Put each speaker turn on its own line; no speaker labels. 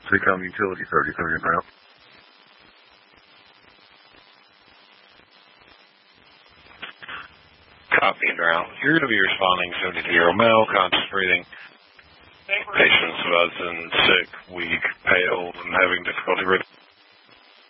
Seacom Utility 33 and route.
Copy and route. You're going to be responding 70 male, conscious breathing. Patient's buzzing, sick, weak, pale, and having difficulty breathing.